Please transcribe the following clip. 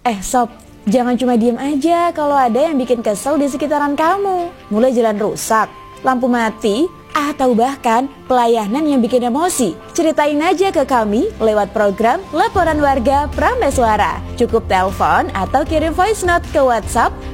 Sob, jangan cuma diem aja kalau ada yang bikin kesel di sekitaran kamu. Mulai jalan rusak, lampu mati, atau bahkan pelayanan yang bikin emosi. Ceritain aja ke kami lewat program Laporan Warga Prameswara. Cukup telepon atau kirim voice note ke WhatsApp